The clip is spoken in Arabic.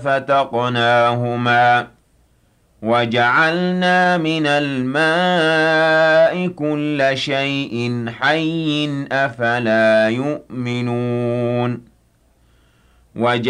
ففتقناهما وجعلنا من الماء كل شيء حي أفلا يؤمنون